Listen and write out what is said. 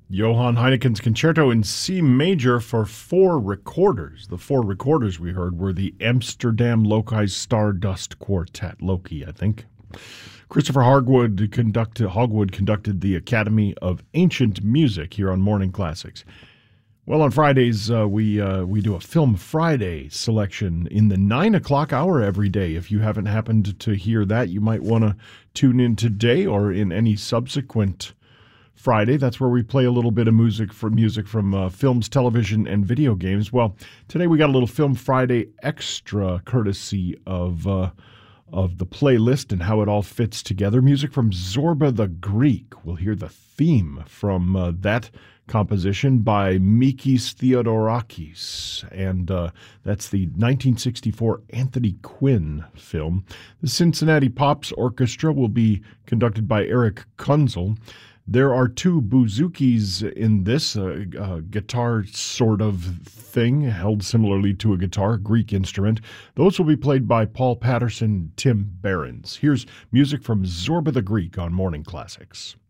Johann Heineken's Concerto in C major for four recorders. The four recorders we heard were the Amsterdam Loci Stardust Quartet, Loki, I think. Christopher Hogwood conducted the Academy of Ancient Music here on Morning Classics. Well, on Fridays, we do a Film Friday selection in the 9 o'clock hour every day. If you haven't happened to hear that, you might want to tune in today or in any subsequent Friday. That's where we play a little bit of music from films, television, and video games. Well, today we got a little Film Friday extra courtesy of the playlist and how it all fits together. Music from Zorba the Greek. We'll hear the theme from that composition by Mikis Theodorakis, and that's the 1964 Anthony Quinn film. The Cincinnati Pops Orchestra will be conducted by Eric Kunzel. There are two bouzoukis in this, guitar sort of thing, held similarly to a guitar, Greek instrument. Those will be played by Paul Patterson, Tim Behrens. Here's music from Zorba the Greek on Morning Classics.